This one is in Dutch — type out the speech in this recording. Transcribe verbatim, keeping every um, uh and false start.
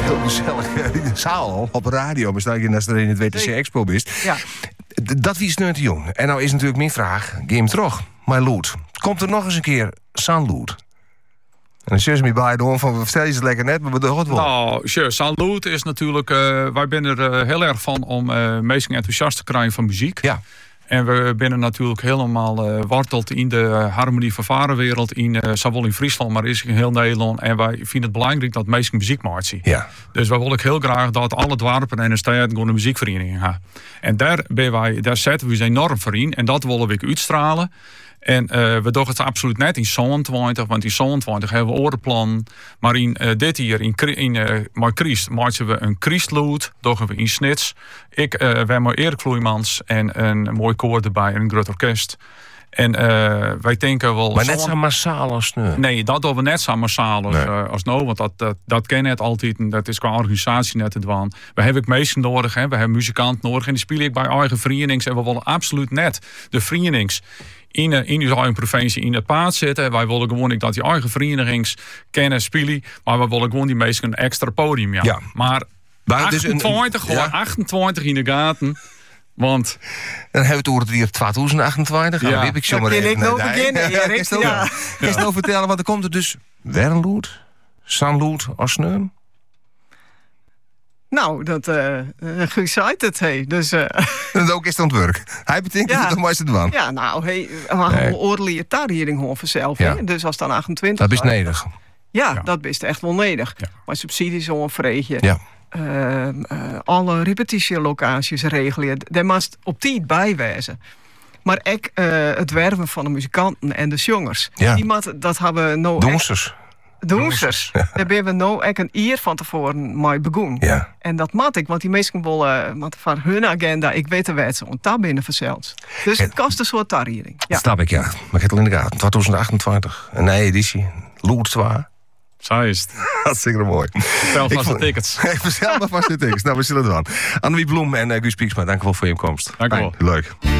heel gezellig in de zaal op de radio. Maar stel je als er in het W T C Expo bent. Ja. Dat wie is nu te jong. En nou is natuurlijk mijn vraag. Game terug. Maar Loet. Komt er nog eens een keer San Loet? En dan zul je me bij doen van, we vertellen je het lekker net, maar we doen het wel. Nou, sure. Salut is natuurlijk... Uh, wij zijn er uh, heel erg van om uh, mensen enthousiast te krijgen van muziek. Ja. En we zijn natuurlijk helemaal uh, worteld in de uh, harmonie vervarenwereld. In, uh, zowel in Friesland, maar is in heel Nederland. En wij vinden het belangrijk dat mensen muziek maken. Ja. Dus wij willen heel graag dat alle dorpen en de steden gewoon een muziekvereniging hebben. En daar, ben wij, daar zetten we ons enorm voor in. En dat willen we uitstralen. En uh, we doen het absoluut net in zevenentwintig, want in zevenentwintig hebben we orenplan. Maar in uh, dit jaar, in, in uh, met Christ, maken we een Christloed, doen we in Snits. Ik, uh, we hebben Erik Vloeimans en een mooi koor erbij en een groot orkest. En uh, wij denken wel... Maar net zo massaal als nu? Nee, dat doen we net zo massaal als, nee. uh, als nou. Want dat, dat, dat ken het altijd. En dat is qua organisatie net het waan. We hebben ook mensen nodig. Hè. We hebben muzikanten nodig. En die spelen ik bij eigen verenigings. En we willen absoluut net de verenigings in, uh, in uw eigen provincie in het paard zetten. Wij willen gewoon dat die eigen verenigings kennen, spelen. Maar we willen gewoon die mensen een extra podium. Ja. Ja. Maar, maar achtentwintig, dus een, ja. achtentwintig in de gaten... Want dan hebben we het over het weer twintig achtentwintig. Ja. Dan heb ik zo maar even. Kan ik nou beginnen, Erik? Kan ja. je ja. nou vertellen, want er komt er dus Wernloed, Sanloed als neum? Nou, dat uh, Guus zei het, hey. Dus, uh... dat ook is het werk. Hij betekent ja. het nog maar eens het doen. Ja, nou, hey, we gaan nee. oorlijke tarriering horen vanzelf. Ja. Dus als dan achtentwintig... Dat is nedig. Ja, ja, dat is echt wel nedig. Ja. Maar subsidies onvreeg je. Ja. Uh, uh, alle repetitielocaties regelen. Daar moest op tijd bijwijzen. Maar ook uh, het werven van de muzikanten en de zongers. Ja. Die mat, dat hebben we nou. Doensers. Doensers. Ja. Daar ben we nou ook een jaar van tevoren mee begonnen. Ja. En dat mat ik, want die mensen willen uh, van hun agenda, ik weet de wet zo, daar binnen verzeld. Dus het kost een soort tarriering. Ja. Dat snap ik, ja. Maar ik heb het al in de gaten. twintig achtentwintig. Een nieuwe editie. Loert zwaar. Zo is het. Hartstikke mooi. Vertel vast de tickets. Vertel maar vast de tickets. Nou, we zullen het doen. Annemie Bloem en uh, Guus Pieksma, dank u wel voor je komst. Dank u wel. Leuk.